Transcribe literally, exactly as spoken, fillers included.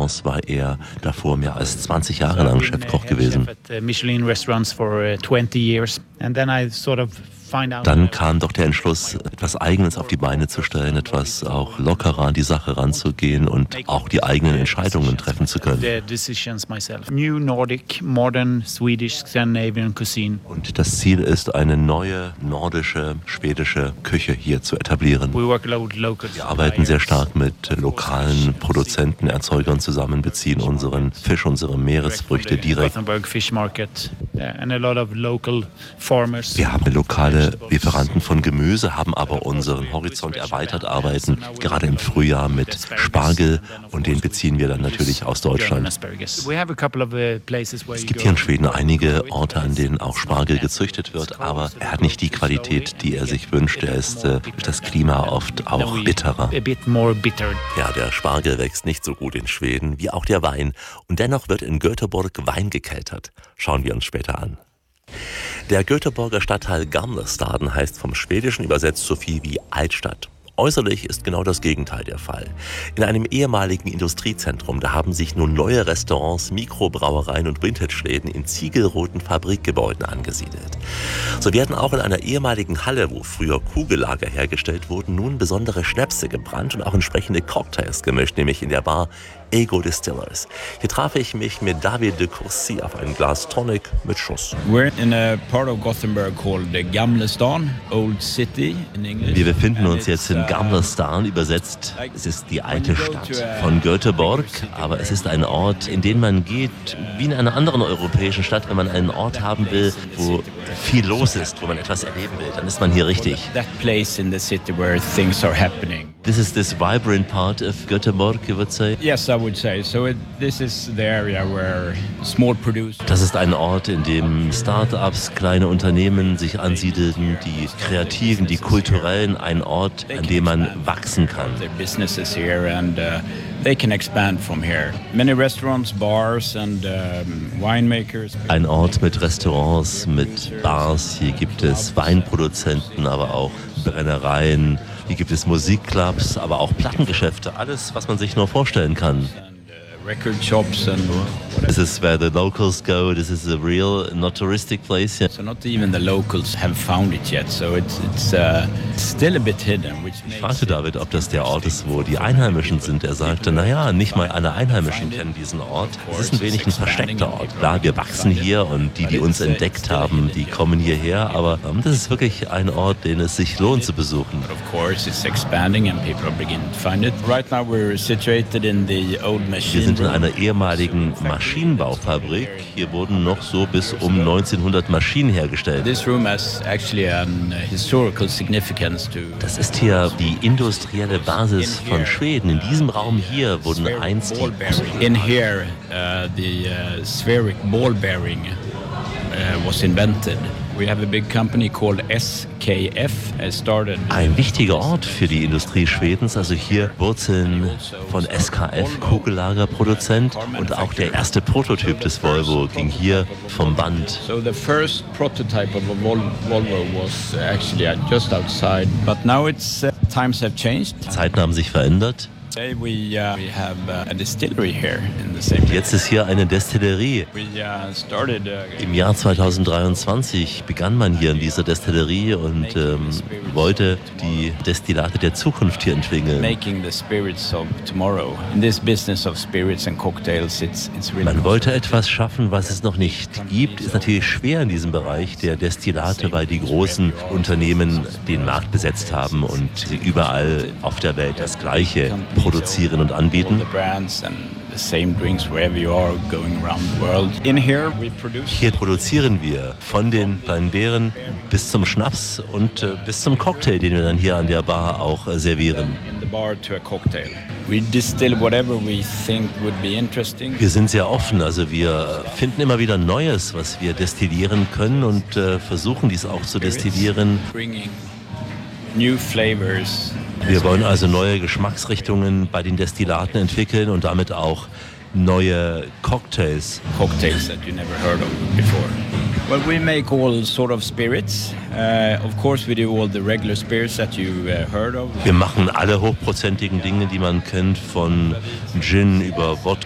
Restaurants war er davor mehr als zwanzig Jahre lang Chefkoch gewesen. Dann kam doch der Entschluss, etwas Eigenes auf die Beine zu stellen, etwas auch lockerer an die Sache ranzugehen und auch die eigenen Entscheidungen treffen zu können. Und das Ziel ist, eine neue nordische, schwedische Küche hier zu etablieren. Wir arbeiten sehr stark mit lokalen Produzenten, Erzeugern zusammen, beziehen unseren Fisch, unsere Meeresfrüchte direkt. Wir haben lokale Lieferanten von Gemüse, haben aber unseren Horizont erweitert, arbeiten gerade im Frühjahr mit Spargel und den beziehen wir dann natürlich aus Deutschland. Es gibt hier in Schweden einige Orte, an denen auch Spargel gezüchtet wird, aber er hat nicht die Qualität, die er sich wünscht. Er ist äh, durch das Klima oft auch bitterer. Ja, der Spargel wächst nicht so gut in Schweden wie auch der Wein und dennoch wird in Göteborg Wein gekeltert. Schauen wir uns später an. Der Göteborger Stadtteil Gamlestaden heißt vom Schwedischen übersetzt so viel wie Altstadt. Äußerlich ist genau das Gegenteil der Fall. In einem ehemaligen Industriezentrum, da haben sich nun neue Restaurants, Mikrobrauereien und Vintage-Läden in ziegelroten Fabrikgebäuden angesiedelt. So werden auch in einer ehemaligen Halle, wo früher Kugellager hergestellt wurden, nun besondere Schnäpse gebrannt und auch entsprechende Cocktails gemischt, nämlich in der Bar Ego Distillers. Hier traf ich mich mit David de Courcy auf ein Glas Tonic mit Schuss. We're in a part of Gothenburg called the Gamlestan, Old City in English. Wir befinden uns jetzt in Gamlestan, übersetzt, es ist die alte Stadt von Göteborg, aber es ist ein Ort, in den man geht, wie in einer anderen europäischen Stadt, wenn man einen Ort haben will, wo viel los ist, wo man etwas erleben will, dann ist man hier richtig. That place in the city where things are happening. This is this vibrant part of Göteborg, you would say? Yes, I would say. So it, this is the area where small producers. Das ist ein Ort, in dem Start-ups, kleine Unternehmen sich ansiedeln, die Kreativen, die Kulturellen, ein Ort, an dem man wachsen kann. Their businesses here and uh, they can expand from here. Many restaurants, bars and um, winemakers. Ein Ort mit Restaurants, mit Bars. Hier gibt es Weinproduzenten, aber auch Brennereien. Hier gibt es Musikclubs, aber auch Plattengeschäfte. Alles, was man sich nur vorstellen kann. Record shops and This is where the locals go. This is a real, not touristic place. Yeah. so not even the locals have found it yet. So it's it's uh, still a bit hidden. Which Ich fragte David, ob das der Ort ist, wo die Einheimischen sind. Er sagte, naja, nicht mal alle Einheimischen kennen diesen Ort. Es ist ein wenig ein versteckter Ort. Klar, wir wachsen hier und die, die uns entdeckt haben, die kommen hierher. Aber ähm, das ist wirklich ein Ort, den es sich lohnt zu besuchen. Of course, it's expanding and people are beginning to find it. Right now we're situated in the old Wir machine sind in room. einer ehemaligen Maschinenbaufabrik. Hier wurden noch so bis um neunzehnhundert Maschinen hergestellt. This room has actually an uh, historical significance to. Das ist hier die industrielle Basis von Schweden. In diesem Raum hier wurden einst Ball die bearing. In here, uh, the uh, spheric ball bearing uh, was invented. We have a big company called S K F. It started. Ein wichtiger Ort für die Industrie Schwedens, also hier Wurzeln von S K F, Kugellagerproduzent, und auch der erste Prototyp des Volvo ging hier vom Band. So the first prototype of a Vol- Volvo was actually uh, just outside. But now it's uh, times have changed. Zeiten haben sich verändert. Today we uh, we have uh, a distillery here in the same. Jetzt ist hier eine Destillerie. We uh, started uh, Im Jahr zweitausenddreiundzwanzig begann man hier in dieser Destillerie und ähm, wollte die Destillate der Zukunft hier entwickeln. making the spirits of tomorrow. In this business of spirits and cocktails, it's it's really. Man wollte etwas schaffen, was es noch nicht gibt. Ist natürlich schwer in diesem Bereich der Destillate, weil die großen Unternehmen den Markt besetzt haben und überall auf der Welt das Gleiche produzieren und all anbieten. the brands and the same drinks wherever you are going around the world. In here we produce Hier produzieren wir von den kleinen Beeren bis zum Schnaps und äh, bis zum Cocktail, den wir dann hier an der Bar auch äh, servieren. in the bar to a cocktail. We distill whatever we think would be interesting. Wir sind sehr offen, also wir finden immer wieder Neues, was wir destillieren können und äh, versuchen dies auch zu destillieren. Bringing new flavors. Wir wollen also neue Geschmacksrichtungen bei den Destillaten entwickeln und damit auch neue Cocktails. Cocktails that you never heard of before. Well, we make all sort of spirits. Uh, of course, we do all the regular spirits that you uh, heard of. Wir machen alle hochprozentigen Dinge, die man kennt, von Gin über Wodka.